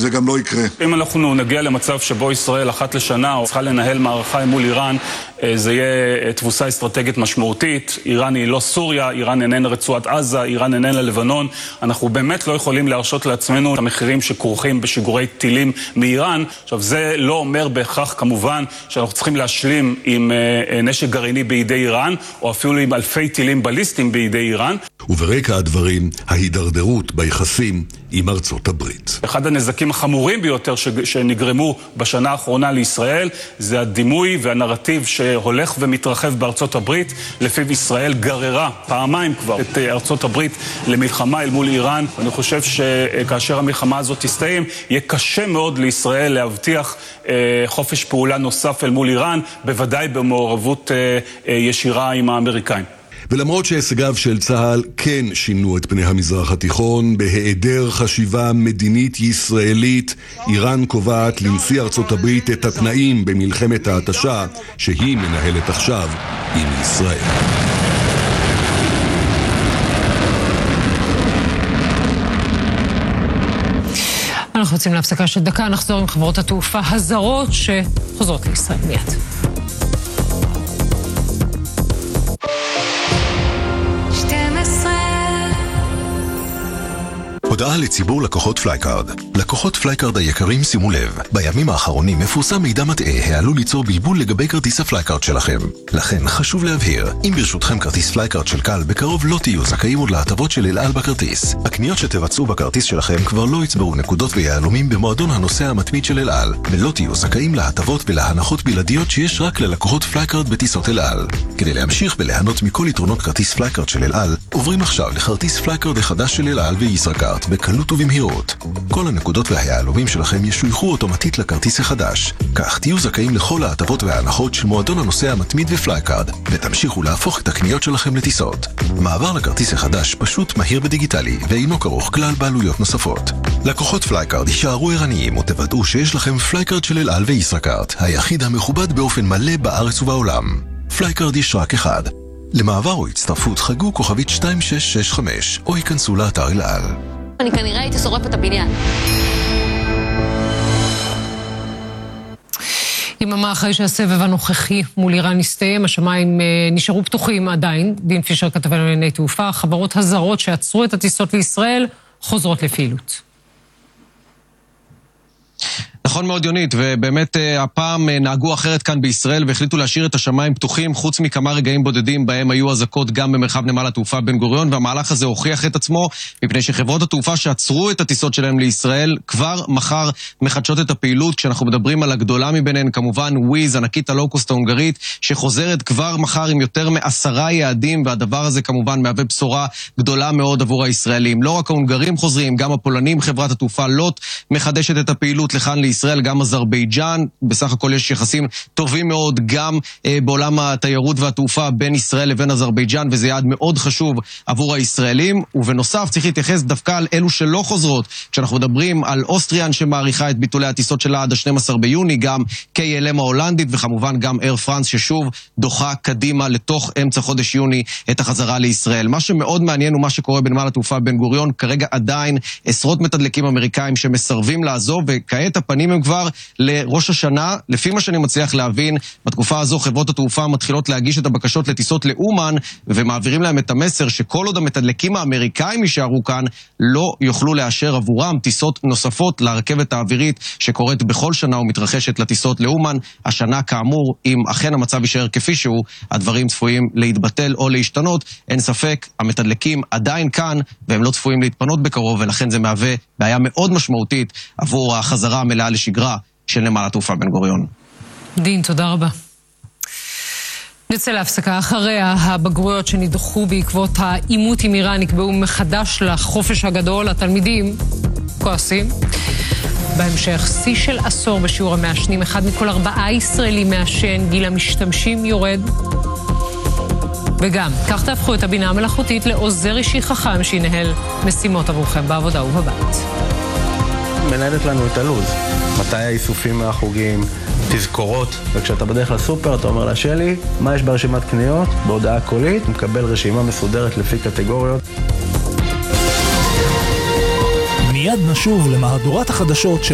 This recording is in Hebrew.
זה גם לא יקרה. אם אנחנו נגיע למצב שבו ישראל אחת לשנה צריכה לנהל מערכה מול איראן, זה יהיה תבוסה אסטרטגית משמעותית. איראן היא לא סוריה, איראן איננה רצועת עזה, איראן איננה לבנון. אנחנו באמת לא יכולים להרשות לעצמנו את המחירים שכרוכים בשיגורי טילים מאיראן. עכשיו, זה לא אומר בהכרח כמובן שאנחנו צריכים להשלים עם נשק גרעיני בידי איראן, או אפילו עם אלפי טילים בליסטיים בידי איראן. וברקע הדברים, ההידרדרות ביחסים עם ארצות הברית. אחד הנזקים החמורים ביותר שנגרמו בשנה האחרונה לישראל, זה הדימוי והנרטיב שהולך ומתרחב בארצות הברית, לפיו ישראל גררה פעמיים כבר את ארצות הברית למלחמה אל מול איראן. אני חושב שכאשר המלחמה הזאת תסתיים, יהיה קשה מאוד לישראל להבטיח חופש פעולה נוסף אל מול איראן, בוודאי במעורבות ישירה עם האמריקאים. ולמרות שהישגיו של צה"ל כן שינו את פני המזרח התיכון, בהיעדר חשיבה מדינית ישראלית, איראן קובעת לנשיא ארצות הברית את התנאים במלחמת ההתשה שהיא מנהלת עכשיו עם ישראל. אנחנו יוצאים להפסקה של דקה, נחזור עם חברות התעופה הזרות שחוזרות לישראל מיד. הודעה לציבור לקוחות פלייקארד. לקוחות פלייקארד היקרים, שימו לב, בימים האחרונים מפורסם מידע מטעה העלול ליצור בלבול לגבי כרטיס הפלייקארד שלכם. לכן חשוב להבהיר, אם ברשותכם כרטיס פלייקארד של קל, בקרוב לא תהיו זכאים עוד להטבות של אל על בכרטיס. הקניות שתבצעו בכרטיס שלכם כבר לא יצברו נקודות ויהלומים במועדון הנוסע המתמיד של אל על, ולא תהיו זכאים להטבות ולהנחות בלעדיות שיש רק ללקוחות פלייקארד בטיסות אל על. כדי להמשיך וליהנות מכל יתרונות כרטיס פלייקארד של אל על, עוברים עכשיו לכרטיס פלייקארד החדש של אל על וישראכרט בקלות ובמהירות. כל הנקודות והיהלומים שלכם ישויכו אוטומטית לכרטיס החדש. כך תהיו זכאים לכל ההטבות וההנחות של מועדון הנוסע המתמיד ופלייקארד, ותמשיכו להפוך את הקניות שלכם לטיסות. מעבר לכרטיס החדש פשוט, מהיר ודיגיטלי, ואינו כרוך כלל בעלויות נוספות. לקוחות פלייקארד יישארו ערניים ותוודאו שיש לכם פלייקארד של אל על וישראכרט, היחיד המכובד באופן מלא בארץ ובעולם. פלייקארד יש רק אחד. למעבר או הצטרפות חגו כוכבית 2665 או ייכנסו לאתר אל על. אני כנראה הייתי שורף את הבניין. יממה אחרי שהסבב הנוכחי מול איראן הסתיים, השמיים נשארו פתוחים עדיין. דין פישר כתבנו לענייני תעופה, החברות הזרות שעצרו את הטיסות לישראל חוזרות לפעילות. נכון מאוד יונית, ובאמת הפעם נהגו אחרת כאן בישראל והחליטו להשאיר את השמיים פתוחים, חוץ מכמה רגעים בודדים בהם היו אזעקות גם במרחב נמל התעופה בן גוריון, והמהלך הזה הוכיח את עצמו, מפני שחברות התעופה שעצרו את הטיסות שלהם לישראל כבר מחר מחדשות את הפעילות. כשאנחנו מדברים על הגדולה מביניהן, כמובן וויז, ענקית הלואו-קוסט ההונגרית, שחוזרת כבר מחר עם יותר מ10 יעדים, והדבר הזה כמובן מהווה בשורה גדולה מאוד עבור הישראלים. לא רק ההונגרים חוזרים, גם הפולנים, חברת התעופה לוט מחדשת את הפעילות לכאן לישראל, גם אזרבייג'אן. בסך הכל יש יחסים טובים מאוד גם בעולם התיירות והתעופה בין ישראל לבין אזרבייג'אן, וזה יעד מאוד חשוב עבור הישראלים. ובנוסף צריך להתייחס דווקא על אלו שלא חוזרות. כשאנחנו מדברים על אוסטריאן שמעריכה את ביטולי הטיסות שלה עד ה-12 ביוני, גם KLM ההולנדית, וכמובן גם אייר פרנס ששוב דוחה קדימה לתוך אמצע חודש יוני את החזרה לישראל. מה שמאוד מעניין הוא מה שקורה בנמל התעופה בן גוריון. כרגע עדיין עשרות מתדלקים אמריקאים שמסרבים לעזוב, וכעת הפנים הם כבר לראש השנה. לפי מה שאני מצליח להבין, בתקופה הזו חברות התעופה מתחילות להגיש את הבקשות לטיסות לאומן, ומעבירים להם את המסר שכל עוד המתדלקים האמריקאים יישארו כאן, לא יוכלו לאשר עבורם טיסות נוספות לרכבת האווירית שקורית בכל שנה ומתרחשת לטיסות לאומן. השנה כאמור, אם אכן המצב יישאר כפי שהוא, הדברים צפויים להתבטל או להשתנות. אין ספק, המתדלקים עדיין כאן והם לא צפויים להתפנות בקרוב, ולכן זה מהווה בעיה מאוד משמעותית עבור החזרה המלאה לשגרה של נמל התעופה בן גוריון. דין, תודה רבה. נצא להפסקה. אחריה, הבגרויות שנדחו בעקבות העימות עם איראן נקבעו מחדש לחופש הגדול. התלמידים כועסים. בהמשך, שיא של עשור בשיעור המעשנים, 1 מכל 4 ישראלים מעשן, גיל המשתמשים יורד. וגם, כך תהפכו את הבינה המלאכותית לעוזר אישי חכם שינהל משימות עבורכם בעבודה ובבית. מנהלת לנו את הלוז, מתי האיסופים מהחוגים, תזכורות, וכשאתה בדרך לסופר אתה אומר לה, שלי, מה יש ברשימת קניות? בהודעה קולית, מקבל רשימה מסודרת לפי קטגוריות. מיד נשוב למהדורת החדשות של